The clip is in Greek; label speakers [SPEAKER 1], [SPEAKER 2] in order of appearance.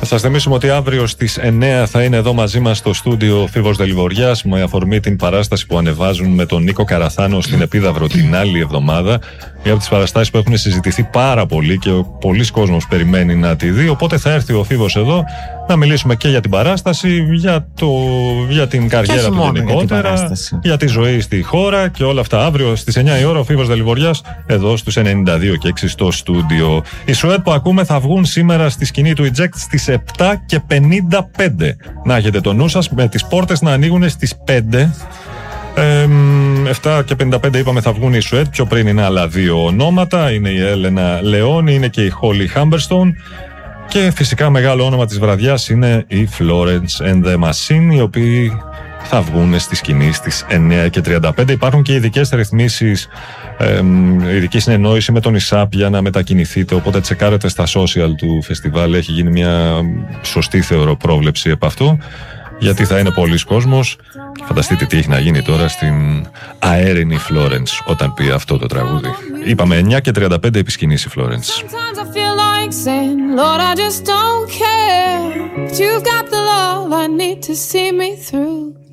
[SPEAKER 1] σας θυμίσουμε ότι αύριο στις 9 θα είναι εδώ μαζί μας στο στούντιο Φίβος Δελιβοριάς με αφορμή την παράσταση που ανεβάζουν με τον Νίκο Καραθάνο στην Επίδαυρο την άλλη εβδομάδα. Μια από τις παραστάσεις που έχουν συζητηθεί πάρα πολύ και πολλοί κόσμος περιμένει να τη δει. Οπότε θα έρθει ο Φίβος εδώ να μιλήσουμε και για την παράσταση, για την καριέρα του γενικότερα, για τη ζωή στη χώρα και όλα αυτά. Αύριο στις 9 η ώρα ο Φίβος Δελιβοριάς εδώ στους 92 και 6 στο στούντιο. Οι Σουέτ που ακούμε θα βγουν σήμερα στη σκηνή του Eject στις 7:55. Να έχετε το νου σας, με τις πόρτες να ανοίγουν στις 5. 7:55 είπαμε θα βγουν οι Σουέτ. Πιο πριν είναι άλλα δύο ονόματα. Είναι η Έλενα Λεόνι, είναι και η Χόλι Χάμπερστον. Και φυσικά μεγάλο όνομα της βραδιάς είναι η Florence and the Machine, οι οποίοι θα βγουν στη σκηνή στις 9:35. Υπάρχουν και ειδικές ρυθμίσεις, ειδική συνεννόηση με τον ΙΣΑΠ για να μετακινηθείτε, οπότε τσεκάρετε στα social του φεστιβάλ. Έχει γίνει μια σωστή θεωρώ πρόβλεψη επ' αυτού, γιατί θα είναι πολλοί κόσμος. Φανταστείτε τι έχει να γίνει τώρα στην αέρινη Florence όταν πει αυτό το τραγούδι. Είπαμε 9:35 επί σκηνής η Florence.
[SPEAKER 2] Saying, Lord, I just don't care, but you've got the love I need to see me through.